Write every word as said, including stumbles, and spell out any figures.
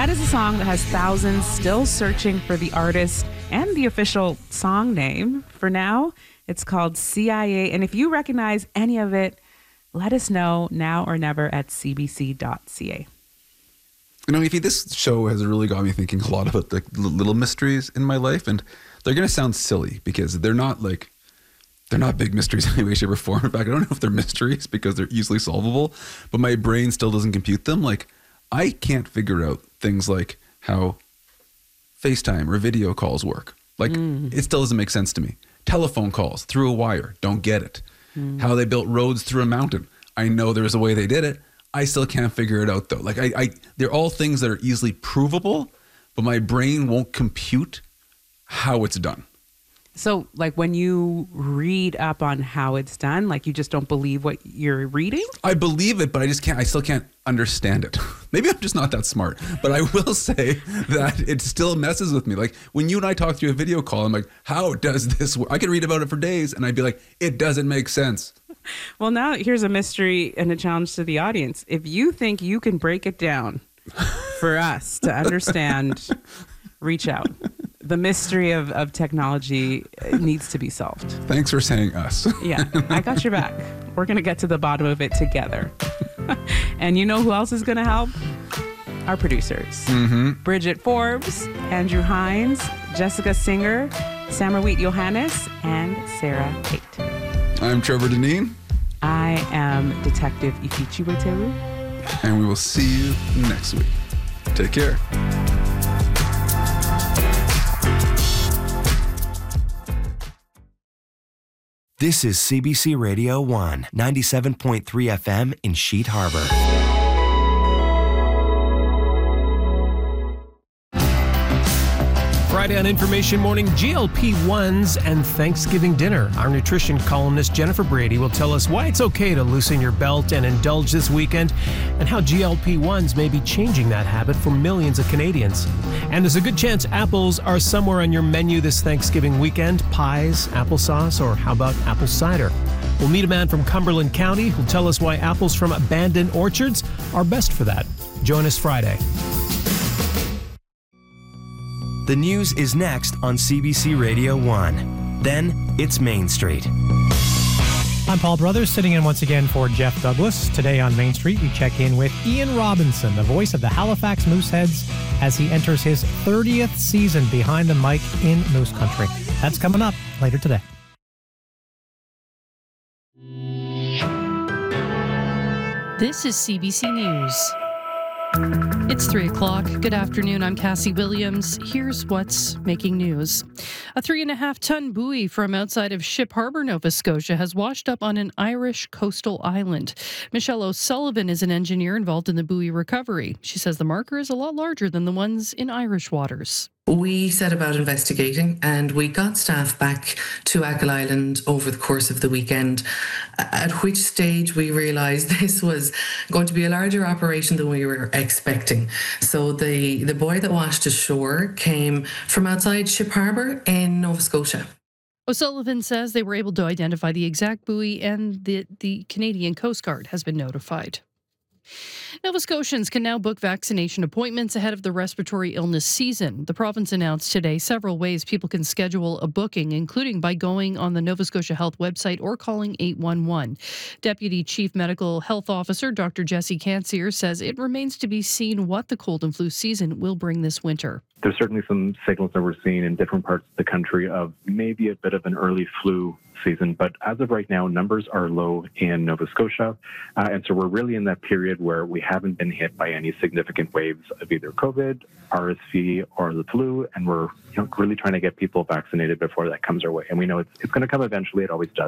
That is a song that has thousands still searching for the artist and the official song name. For now, it's called C I A. And if you recognize any of it, let us know now or never at c b c dot c a. You know, Aoife, this show has really got me thinking a lot about the little mysteries in my life. And they're going to sound silly because they're not like, they're not big mysteries in any way, shape, or form. In fact, I don't know if they're mysteries because they're easily solvable, but my brain still doesn't compute them. Like, I can't figure out things like how FaceTime or video calls work. Like, mm. it still doesn't make sense to me. Telephone calls through a wire, don't get it. Mm. How they built roads through a mountain. I know there's a way they did it. I still can't figure it out though. Like I, I, they're all things that are easily provable, but my brain won't compute how it's done. So like when you read up on how it's done, like you just don't believe what you're reading? I believe it, but I just can't, I still can't understand it. Maybe I'm just not that smart, but I will say that it still messes with me. Like when you and I talk through a video call, I'm like, how does this work? I could read about it for days and I'd be like, it doesn't make sense. Well, now here's a mystery and a challenge to the audience. If you think you can break it down for us to understand, reach out. The mystery of, of technology needs to be solved. Thanks for saying us. Yeah, I got your back. We're going to get to the bottom of it together. And you know who else is going to help? Our producers. Mm-hmm. Bridget Forbes, Andrew Hines, Jessica Singer, Samarweet Johannes, and Sarah Tate. I'm Trevor Deneen. I am Detective Ifichi Weteru. And we will see you next week. Take care. This is C B C Radio one, ninety-seven point three F M in Sheet Harbor. Friday on Information Morning, G L P ones and Thanksgiving dinner. Our nutrition columnist Jennifer Brady will tell us why it's okay to loosen your belt and indulge this weekend and how G L P ones may be changing that habit for millions of Canadians. And there's a good chance apples are somewhere on your menu this Thanksgiving weekend. Pies, applesauce, or how about apple cider? We'll meet a man from Cumberland County who'll tell us why apples from abandoned orchards are best for that. Join us Friday. The news is next on C B C Radio one. Then it's Main Street. I'm Paul Brothers, sitting in once again for Jeff Douglas. Today on Main Street, we check in with Ian Robinson, the voice of the Halifax Mooseheads, as he enters his thirtieth season behind the mic in Moose Country. That's coming up later today. This is C B C News. It's three o'clock. Good afternoon. I'm Cassie Williams. Here's what's making news. A three and a half ton buoy from outside of Ship Harbour, Nova Scotia, has washed up on an Irish coastal island. Michelle O'Sullivan is an engineer involved in the buoy recovery. She says the marker is a lot larger than the ones in Irish waters. We set about investigating and we got staff back to Achill Island over the course of the weekend, at which stage we realised this was going to be a larger operation than we were expecting. So the, the buoy that washed ashore came from outside Ship Harbour in Nova Scotia. O'Sullivan says they were able to identify the exact buoy and the, the Canadian Coast Guard has been notified. Nova Scotians can now book vaccination appointments ahead of the respiratory illness season. The province announced today several ways people can schedule a booking, including by going on the Nova Scotia Health website or calling eight one one. Deputy Chief Medical Health Officer Doctor Jesse Cansier says it remains to be seen what the cold and flu season will bring this winter. There's certainly some signals that we're seeing in different parts of the country of maybe a bit of an early flu season, but as of right now, numbers are low in Nova Scotia, uh, and so we're really in that period where we haven't been hit by any significant waves of either COVID, R S V, or the flu, and we're you know, really trying to get people vaccinated before that comes our way. And we know it's, it's going to come eventually, it always does.